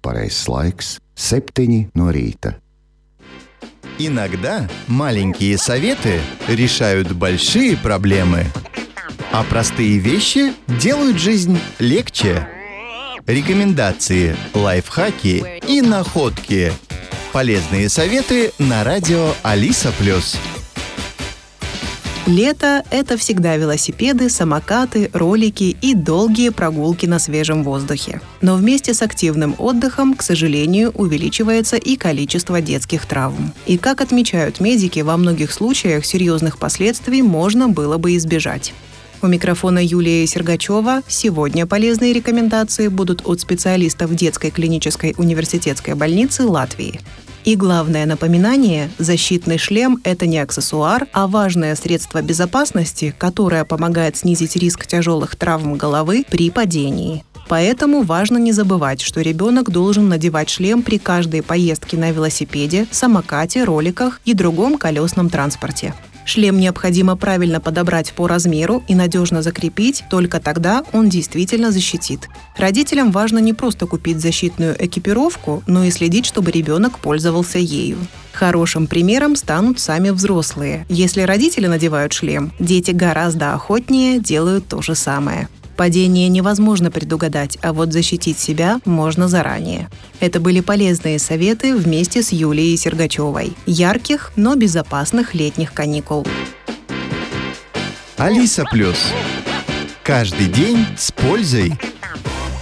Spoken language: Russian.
pareizs laiks – 7 no rīta. Иногда маленькие советы решают большие проблемы, а простые вещи делают жизнь легче. Рекомендации, лайфхаки и находки. Полезные советы на радио Алиса+. Лето – это всегда велосипеды, самокаты, ролики и долгие прогулки на свежем воздухе. Но вместе с активным отдыхом, к сожалению, увеличивается и количество детских травм. И, как отмечают медики, во многих случаях серьезных последствий можно было бы избежать. У микрофона Юлия Сергачева. Сегодня полезные рекомендации будут от специалистов детской клинической университетской больницы Латвии. И главное напоминание – защитный шлем – это не аксессуар, а важное средство безопасности, которое помогает снизить риск тяжелых травм головы при падении. Поэтому важно не забывать, что ребенок должен надевать шлем при каждой поездке на велосипеде, самокате, роликах и другом колесном транспорте. Шлем необходимо правильно подобрать по размеру и надежно закрепить, только тогда он действительно защитит. Родителям важно не просто купить защитную экипировку, но и следить, чтобы ребенок пользовался ею. Хорошим примером станут сами взрослые. Если родители надевают шлем, дети гораздо охотнее делают то же самое. Падение невозможно предугадать, а вот защитить себя можно заранее. Это были полезные советы вместе с Юлией Сергачевой. Ярких, но безопасных летних каникул. Алиса+. Каждый день с пользой.